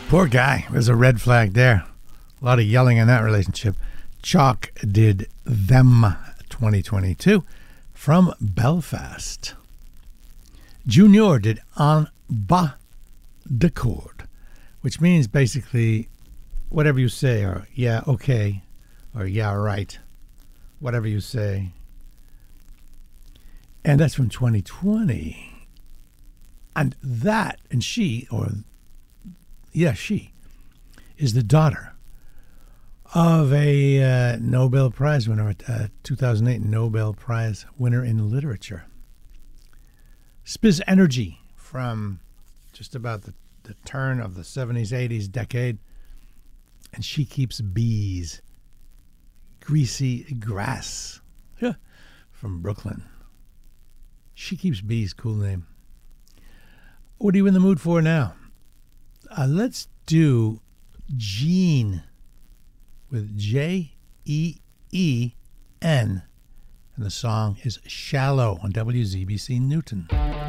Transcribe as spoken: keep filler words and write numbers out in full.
Poor guy. There's a red flag there. A lot of yelling in that relationship. Chalk did Them twenty twenty-two from Belfast. Junior did En bas de corde, which means basically whatever you say, or yeah, okay, or yeah, right, whatever you say. And that's from twenty twenty. And that, and she, or yeah, she, is the daughter of a uh, Nobel Prize winner, a two thousand eight Nobel Prize winner in literature. Spiz Energy from just about the, the turn of the seventies, eighties decade. And She Keeps Bees. Greasy Grass yeah, from Brooklyn. She Keeps Bees, cool name. What are you in the mood for now? Uh, let's do Gene with J E E N. And the song is Shallow on W Z B C Newton.